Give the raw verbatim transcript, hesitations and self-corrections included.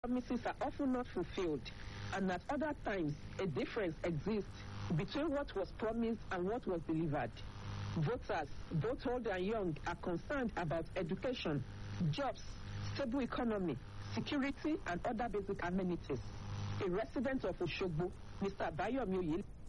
promises are often not fulfilled, and at other times, a difference exists between what was promised and what was delivered. Voters, both old and young, are concerned about education, jobs, stable economy, security, and other basic amenities. A resident of Oshogbo, Mister Bayomi Oyele,